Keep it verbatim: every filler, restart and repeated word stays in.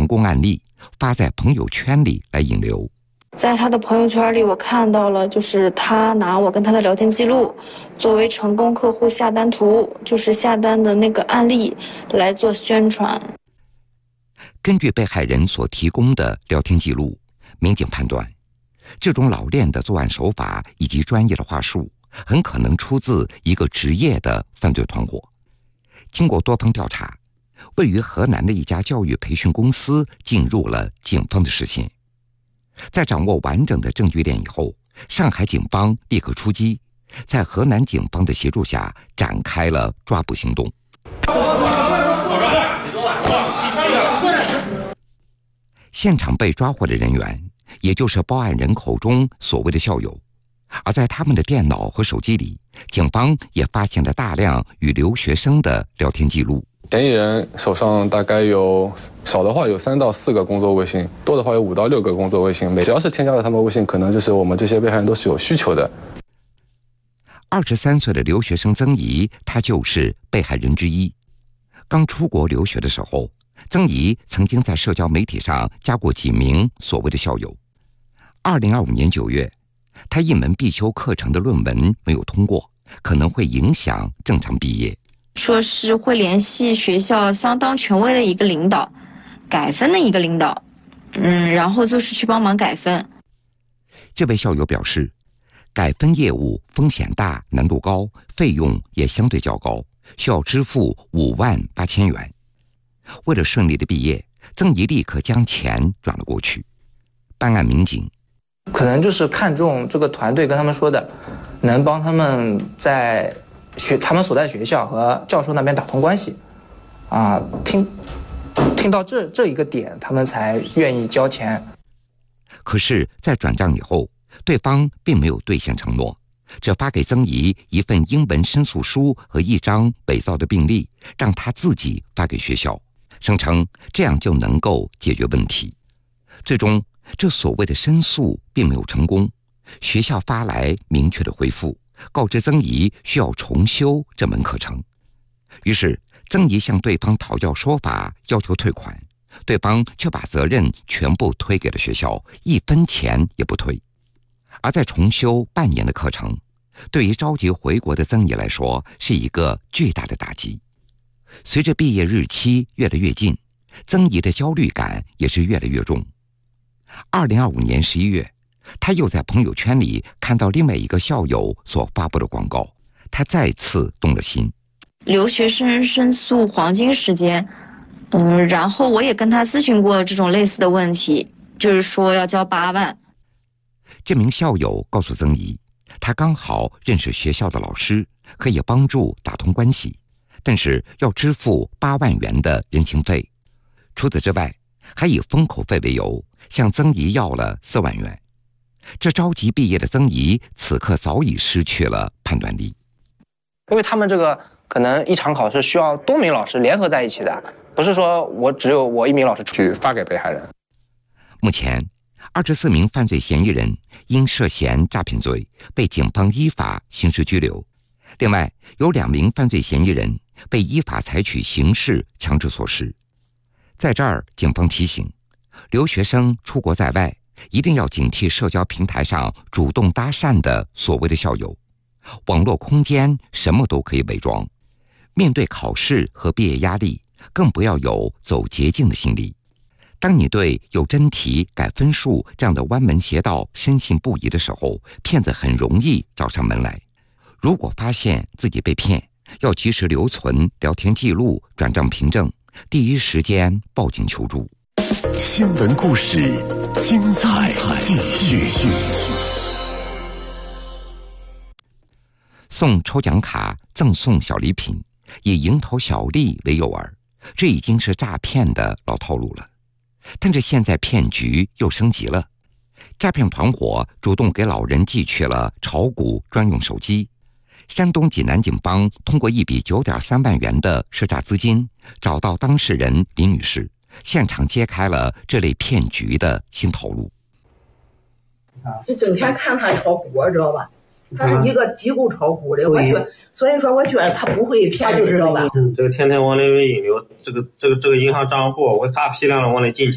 功案例发在朋友圈里来引流。 在他的朋友圈里，我看到了，就是他拿我跟他的聊天记录作为成功客户下单图，就是下单的那个案例来做宣传。 根据被害人所提供的聊天记录，民警判断，这种老练的作案手法以及专业的话术，很可能出自一个职业的犯罪团伙。经过多方调查，位于河南的一家教育培训公司进入了警方的视线。在掌握完整的证据链以后，上海警方立刻出击，在河南警方的协助下展开了抓捕行动。现场被抓获的人员，也就是报案人口中所谓的校友，而在他们的电脑和手机里，警方也发现了大量与留学生的聊天记录。 嫌疑人手上大概有少的话有三到四个工作微信，多的话有五到六个工作微信。只要是添加了他们微信，可能就是我们这些被害人都是有需求的。 二十三岁的留学生曾怡，他就是被害人之一。刚出国留学的时候，曾怡曾经在社交媒体上加过几名所谓的校友。二零二五年九月，他一门必修课程的论文没有通过，可能会影响正常毕业。 说是会联系学校相当权威的一个领导，改分的一个领导，嗯，然后就是去帮忙改分。 这位校友表示，改分业务风险大、难度高，费用也相对较高，需要支付五万八千元。为了顺利的毕业，曾怡立刻将钱转了过去。办案民警可能就是看中这个团队跟他们说的，能帮他们在学他们所在学校和教授那边打通关系，啊，听听到这这一个点，他们才愿意交钱。 可是，在转账以后，对方并没有兑现承诺，只发给曾怡一份英文申诉书和一张伪造的病历，让他自己发给学校，声称这样就能够解决问题。最终，这所谓的申诉并没有成功，学校发来明确的回复，告知曾怡需要重修这门课程。于是曾怡向对方讨要说法，要求退款，对方却把责任全部推给了学校，一分钱也不退。而在重修半年的课程，对于着急回国的曾怡来说是一个巨大的打击。随着毕业日期越来越近，曾怡的焦虑感也是越来越重。二零二五年十一月，他又在朋友圈里看到另外一个校友所发布的广告，他再次动了心。 留学生申诉黄金时间，嗯，然后我也跟他咨询过这种类似的问题，就是说要交八万。 这名校友告诉曾怡，他刚好认识学校的老师，可以帮助打通关系，但是要支付八万元的人情费。除此之外，还以封口费为由向曾怡要了四万元。这着急毕业的曾怡此刻早已失去了判断力， 因为他们这个可能一场考试需要多名老师联合在一起的，不是说我只有我一名老师去发给被害人。 目前二十四名犯罪嫌疑人因涉嫌诈骗罪被警方依法刑事拘留，另外有两名犯罪嫌疑人被依法采取刑事强制措施。在这儿，警方提醒留学生出国在外，一定要警惕社交平台上主动搭讪的所谓的校友。网络空间什么都可以伪装，面对考试和毕业压力，更不要有走捷径的心理。当你对有真题改分数这样的弯门邪道深信不疑的时候，骗子很容易找上门来。如果发现自己被骗，要及时留存聊天记录、转账凭证，第一时间报警求助。 新闻故事，精彩继续。 送抽奖卡、赠送小礼品，以蝇头小利为诱饵，这已经是诈骗的老套路了。但是现在骗局又升级了，诈骗团伙主动给老人寄去了炒股专用手机。山东济南警方通过一笔九点三万元的赊诈资金，找到当事人李女士，现场揭开了这类骗局的新套路。 就整天看他炒股，知道吧？他是一个机构炒股的，我觉得，所以说我觉得他不会骗， 他就是知道吧？ 嗯，这个天天往里引流，这个这个这个银行账户，我大批量的往里进。